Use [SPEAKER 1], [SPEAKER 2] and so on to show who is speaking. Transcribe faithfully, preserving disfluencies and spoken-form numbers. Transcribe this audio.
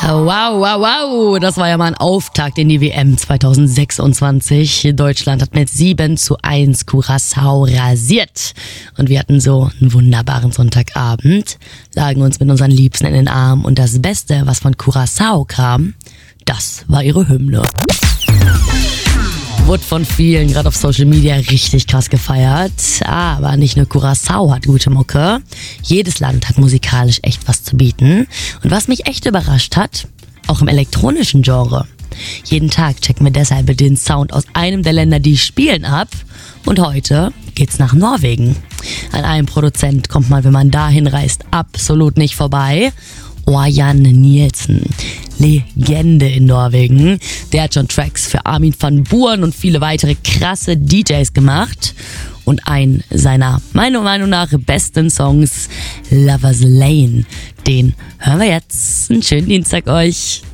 [SPEAKER 1] Wow, wow, wow. Das war ja mal ein Auftakt in die W M zwanzig sechsundzwanzig. Deutschland hat mit sieben zu eins Curaçao rasiert. Und wir hatten so einen wunderbaren Sonntagabend, lagen uns mit unseren Liebsten in den Arm. Und das Beste, was von Curaçao kam, das war ihre Hymne. Wurde von vielen, gerade auf Social Media, richtig krass gefeiert. Aber nicht nur Curaçao hat gute Mucke. Jedes Land hat musikalisch echt was zu bieten. Und was mich echt überrascht hat, auch im elektronischen Genre. Jeden Tag checken wir deshalb den Sound aus einem der Länder, die spielen, ab. Und heute geht's nach Norwegen. An einem Produzent kommt man, wenn man dahin reist, absolut nicht vorbei. Ørjan Nielsen, Legende in Norwegen. Der hat schon Tracks für Armin van Buuren und viele weitere krasse D Js gemacht. Und einen seiner, meiner Meinung nach, besten Songs, Lover's Lane, den hören wir jetzt. Einen schönen Dienstag euch.